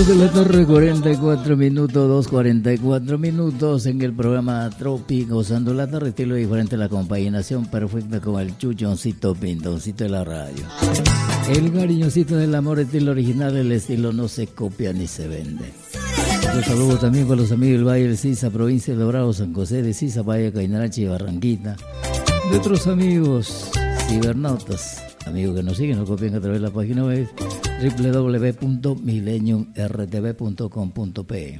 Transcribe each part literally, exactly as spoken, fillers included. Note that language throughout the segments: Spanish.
dos de la tarde, cuarenta y cuatro minutos, dos cuarenta y cuatro minutos en el programa Tropi, gozando la tarde, estilo diferente, la compaginación perfecta con el chuchoncito pintoncito de la radio. El cariñosito del amor, estilo original, el estilo no se copia ni se vende. Un saludo también con los amigos del Valle del Sisa, provincia de Bravo, San José de Sisa, Valle Cainarachi y Barranquita. De otros amigos cibernautas, amigos que nos siguen, nos copian a través de la página web doble u doble u doble u punto millennium r t v punto com punto p.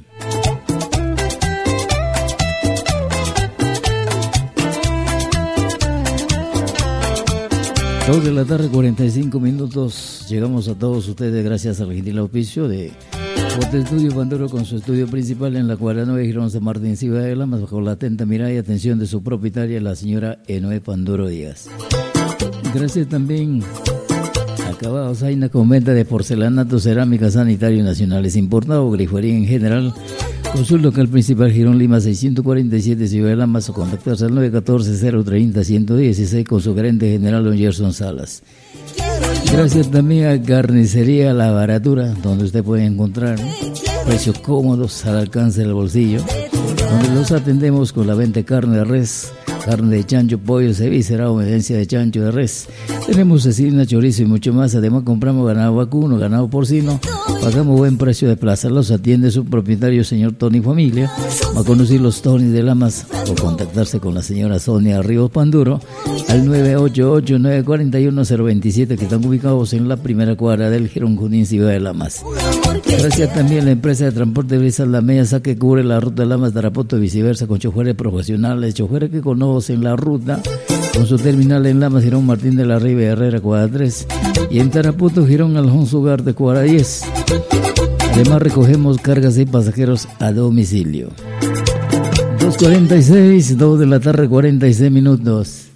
Dos de la tarde, cuarenta y cinco minutos. Llegamos a todos ustedes gracias al gentil auspicio de Hotel Estudio Panduro, con su estudio principal en la cuadra nueve Girón San Martín, Ciudad de Lamas, bajo la atenta mirada y atención de su propietaria, la señora Enoe Panduro Díaz. Gracias también Acabados Zaina, con venta de porcelanato, cerámica, sanitario nacionales importado, grifería en general, con su local principal Girón Lima seiscientos cuarenta y siete, Ciudad de Lamas, o contactarse al nueve uno cuatro, cero tres cero, uno uno uno seis con su gerente general don Gerson Salas. Gracias también a Carnicería La Baratura, donde usted puede encontrar precios cómodos al alcance del bolsillo, donde los atendemos con la venta de carne de res, carne de chancho, pollo, cevicerado, medencia de chancho, de res. Tenemos cecina, chorizo y mucho más. Además compramos ganado vacuno, ganado porcino. Pagamos buen precio de plaza. Los atiende su propietario, señor Tony Familia. Va a conocer los Tony de Lamas o contactarse con la señora Sonia Ríos Panduro al nueve ocho ocho, nueve cuatro uno, cero dos siete, que están ubicados en la primera cuadra del Girón Junín, Ciudad de Lamas. Gracias también a la empresa de transporte Brisas La Mesa, que cubre la ruta de Lamas, Tarapoto y viceversa, con choferes profesionales, choferes que conocen la ruta, con su terminal en Lamas, Girón Martín de la Riva y Herrera, cuadra tres, y en Tarapoto, Girón Alfonso Ugarte, cuadra diez. Además recogemos cargas y pasajeros a domicilio. dos cuarenta y seis, dos de la tarde, cuarenta y seis minutos.